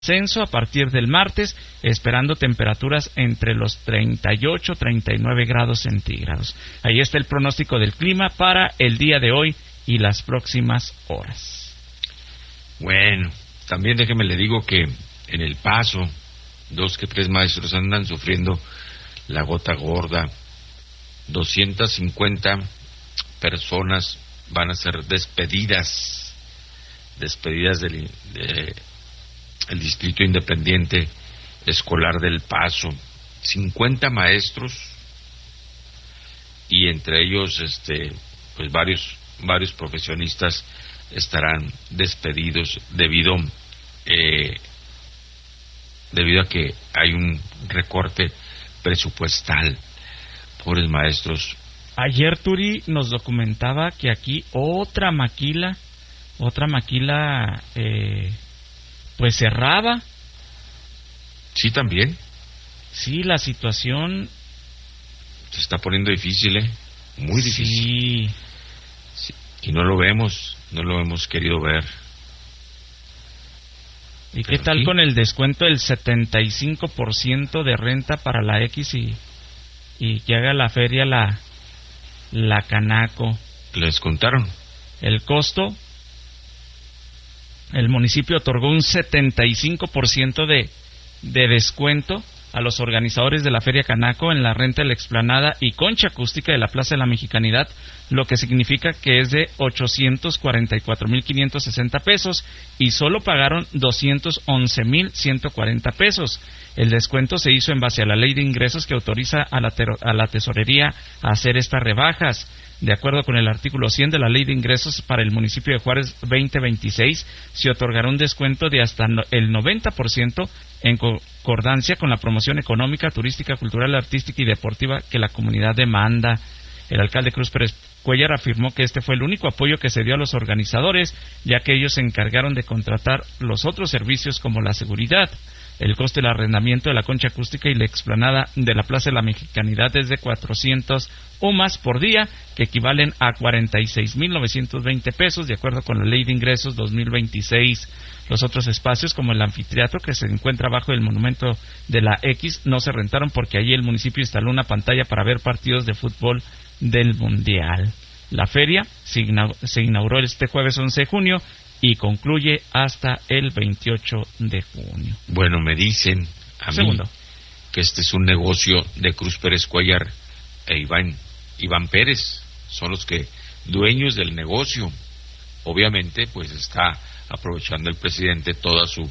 ascenso a partir del martes, esperando temperaturas entre los 38 y 39 grados centígrados. Ahí está el pronóstico del clima para el día de hoy y las próximas horas. Bueno, también déjeme le digo que en El Paso, 2 que 3 maestros andan sufriendo la gota gorda. 250 personas van a ser despedidas del el Distrito Independiente Escolar del Paso. 50 maestros y entre ellos pues varios profesionistas estarán despedidos debido a que hay un recorte presupuestal. Pobres maestros. Ayer Turi nos documentaba que aquí otra maquila pues cerraba. Sí, también. Sí, la situación se está poniendo difícil, muy difícil. Sí. Y no lo hemos querido ver. ¿Y qué tal con el descuento del 75% de renta para la X y que haga la feria la Canaco? ¿Le descontaron? El costo, el municipio otorgó un 75% de descuento a los organizadores de la Feria Canaco en la renta de la explanada y concha acústica de la Plaza de la Mexicanidad, lo que significa que es de 844,560 pesos y solo pagaron 211,140 pesos. El descuento se hizo en base a la ley de ingresos que autoriza a la tesorería a hacer estas rebajas. De acuerdo con el artículo 100 de la Ley de Ingresos para el municipio de Juárez 2026, se otorgará un descuento de hasta el 90% en concordancia con la promoción económica, turística, cultural, artística y deportiva que la comunidad demanda. El alcalde Cruz Pérez Cuellar afirmó que este fue el único apoyo que se dio a los organizadores, ya que ellos se encargaron de contratar los otros servicios como la seguridad. El coste del arrendamiento de la concha acústica y la explanada de la Plaza de la Mexicanidad es de 400 UMAS por día, que equivalen a 46,920 pesos, de acuerdo con la Ley de Ingresos 2026. Los otros espacios, como el anfiteatro, que se encuentra abajo del monumento de la X, no se rentaron porque allí el municipio instaló una pantalla para ver partidos de fútbol del Mundial. La feria se inauguró este jueves 11 de junio y concluye hasta el 28 de junio. Bueno, me dicen a mí que este es un negocio de Cruz Pérez Cuellar e Iván Pérez. Son los que dueños del negocio. Obviamente, pues está aprovechando el presidente toda su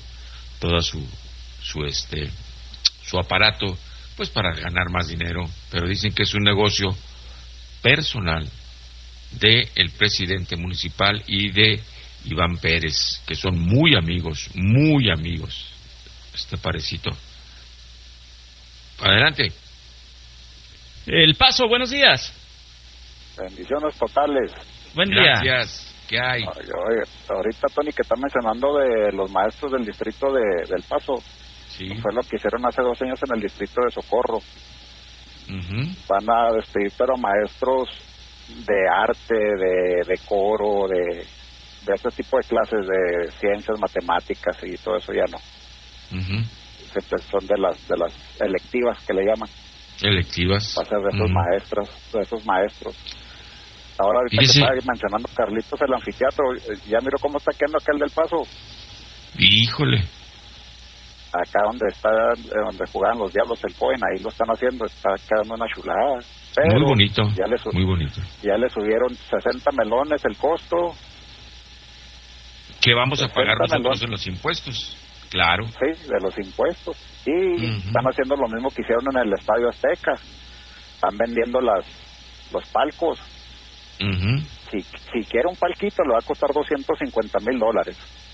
aparato, pues para ganar más dinero. Pero dicen que es un negocio personal de el presidente municipal y de Iván Pérez, que son muy amigos, este parecito. Adelante. El Paso, buenos días. Bendiciones totales. Buen día. Gracias. ¿Qué hay? Oye, ahorita Tony, que está mencionando de los maestros del distrito del Paso. Sí. Fue lo que hicieron hace 2 años en el distrito de Socorro. Uh-huh. Van a despedir, pero maestros de arte, de coro, de este tipo de clases de ciencias, matemáticas y todo eso ya no. Uh-huh. Son de las electivas que le llaman. Electivas. Va a ser de esos maestros. Ahora ahorita que estaba mencionando Carlitos el anfiteatro, ya miro cómo está quedando aquel del Paso. Híjole. Acá donde jugaban los Diablos el Cohen, ahí lo están haciendo, está quedando una chulada. Pero muy bonito, muy bonito. Ya le subieron 60 melones el costo. Que vamos a pagar nosotros en los impuestos, claro. Sí, de los impuestos. Y están haciendo lo mismo que hicieron en el Estadio Azteca. Están vendiendo los palcos. Uh-huh. Si quiere un palquito le va a costar $250,000.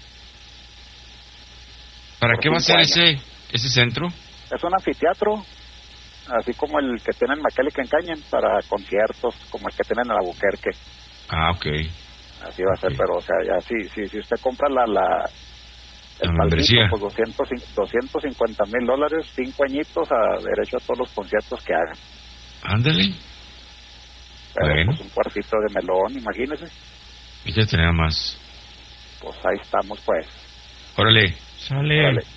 ¿Para qué va a ser ese centro? Es un anfiteatro, así como el que tienen en McAllister en Canyon, para conciertos, como el que tienen en Albuquerque. Ah, ok. Así va a ser, pero o sea, ya si usted compra el membresía, pues $250,000, 5 añitos a derecho a todos los conciertos que hagan. Ándale. Pero bueno. Pues un cuartito de melón, imagínese. Y ya tenía más. Pues ahí estamos, pues. Órale. Sale.